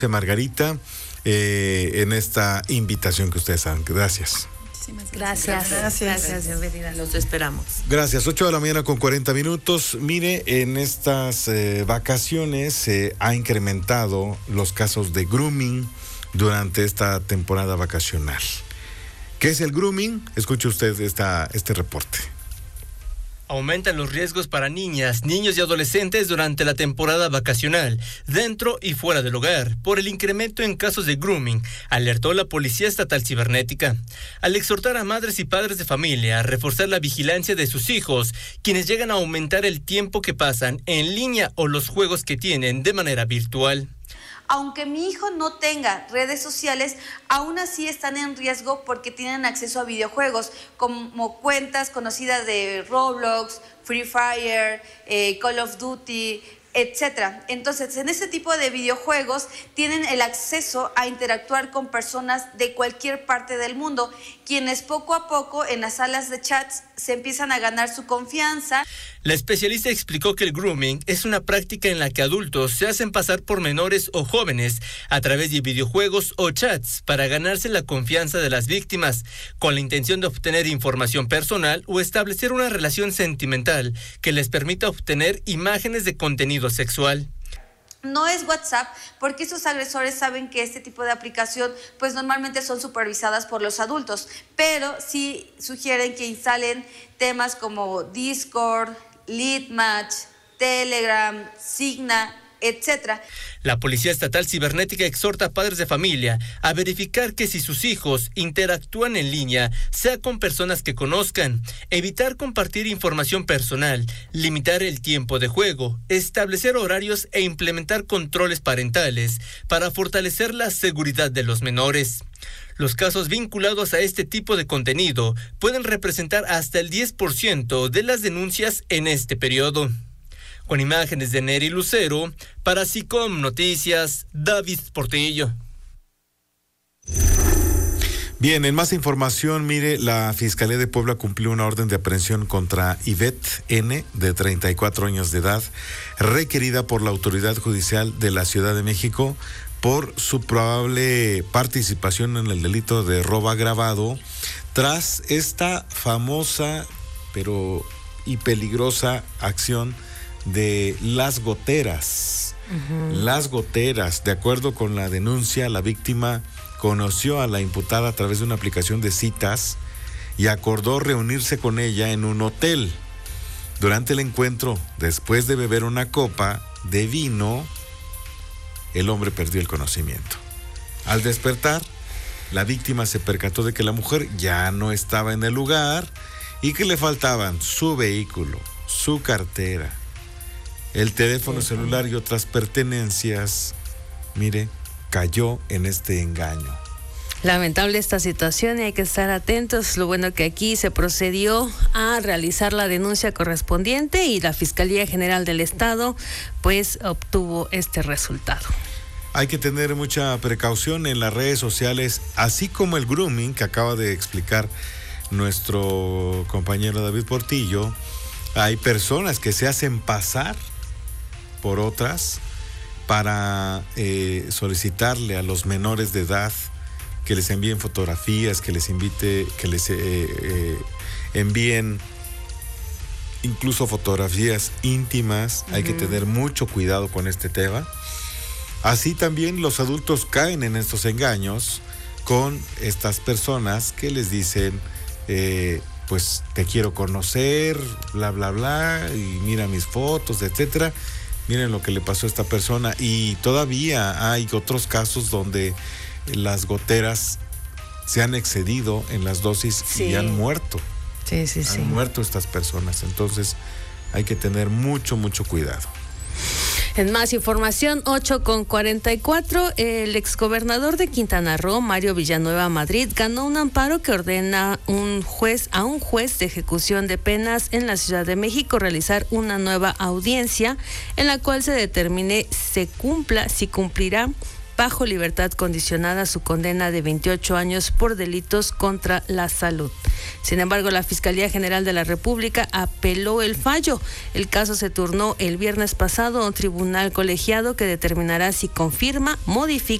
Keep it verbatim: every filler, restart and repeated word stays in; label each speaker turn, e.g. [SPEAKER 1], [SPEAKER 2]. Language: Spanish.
[SPEAKER 1] Margarita, eh, en esta invitación que ustedes han. Gracias.
[SPEAKER 2] Gracias. Gracias. Gracias, Gracias. Los esperamos.
[SPEAKER 1] Gracias. ocho de la mañana con cuarenta minutos. Mire, en estas eh, vacaciones se eh, ha incrementado los casos de grooming durante esta temporada vacacional. ¿Qué es el grooming? Escuche usted esta, este reporte.
[SPEAKER 3] Aumentan los riesgos para niñas, niños y adolescentes durante la temporada vacacional, dentro y fuera del hogar, por el incremento en casos de grooming, alertó la Policía Estatal Cibernética. Al exhortar a madres y padres de familia a reforzar la vigilancia de sus hijos, quienes llegan a aumentar el tiempo que pasan en línea o los juegos que tienen de manera virtual.
[SPEAKER 4] Aunque mi hijo no tenga redes sociales, aún así están en riesgo porque tienen acceso a videojuegos, como cuentas conocidas de Roblox, Free Fire, eh, Call of Duty, etcétera. Entonces, en este tipo de videojuegos tienen el acceso a interactuar con personas de cualquier parte del mundo, quienes poco a poco en las salas de chats se empiezan a ganar su confianza.
[SPEAKER 3] La especialista explicó que el grooming es una práctica en la que adultos se hacen pasar por menores o jóvenes a través de videojuegos o chats para ganarse la confianza de las víctimas, con la intención de obtener información personal o establecer una relación sentimental que les permita obtener imágenes de contenido sexual.
[SPEAKER 4] No es WhatsApp, porque esos agresores saben que este tipo de aplicación pues normalmente son supervisadas por los adultos, pero sí sugieren que instalen temas como Discord, Leadmatch, Telegram, Signa, etcétera.
[SPEAKER 3] La Policía Estatal Cibernética exhorta a padres de familia a verificar que si sus hijos interactúan en línea, sea con personas que conozcan, evitar compartir información personal, limitar el tiempo de juego, establecer horarios e implementar controles parentales para fortalecer la seguridad de los menores. Los casos vinculados a este tipo de contenido pueden representar hasta el diez por ciento de las denuncias en este periodo. Con imágenes de Neri Lucero, para SICOM Noticias, David Portillo.
[SPEAKER 1] Bien, en más información, mire, la Fiscalía de Puebla cumplió una orden de aprehensión contra Ivette N., de treinta y cuatro años de edad, requerida por la Autoridad Judicial de la Ciudad de México por su probable participación en el delito de robo agravado, tras esta famosa, pero y peligrosa acción de las goteras. Uh-huh. Las goteras, de acuerdo con la denuncia, la víctima conoció a la imputada a través de una aplicación de citas y acordó reunirse con ella en un hotel. Durante el encuentro, después de beber una copa de vino, el hombre perdió el conocimiento. Al despertar, la víctima se percató de que la mujer ya no estaba en el lugar y que le faltaban su vehículo, su cartera, el teléfono celular y otras pertenencias. Mire, cayó en este engaño.
[SPEAKER 2] Lamentable esta situación y hay que estar atentos. Lo bueno que aquí se procedió a realizar la denuncia correspondiente y la Fiscalía General del Estado pues obtuvo este resultado.
[SPEAKER 1] Hay que tener mucha precaución en las redes sociales, así como el grooming que acaba de explicar nuestro compañero David Portillo. Hay personas que se hacen pasar por otras para eh, solicitarle a los menores de edad que les envíen fotografías, que les invite, que les eh, eh, envíen incluso fotografías íntimas. Uh-huh. Hay que tener mucho cuidado con este tema. Así también los adultos caen en estos engaños con estas personas que les dicen, eh, pues te quiero conocer, bla, bla, bla, y mira mis fotos, etcétera. Miren lo que le pasó a esta persona. Y todavía hay otros casos donde las goteras se han excedido en las dosis sí. y han muerto.
[SPEAKER 2] Sí, sí, sí.
[SPEAKER 1] Han muerto estas personas. Entonces hay que tener mucho, mucho cuidado.
[SPEAKER 2] En más información, ocho con cuarenta y cuatro, el exgobernador de Quintana Roo, Mario Villanueva Madrid, ganó un amparo que ordena un juez a un juez de ejecución de penas en la Ciudad de México realizar una nueva audiencia en la cual se determine se cumpla, si cumplirá bajo libertad condicionada su condena de veintiocho años por delitos contra la salud. Sin embargo, la Fiscalía General de la República apeló el fallo. El caso se turnó el viernes pasado a un tribunal colegiado que determinará si confirma, modifica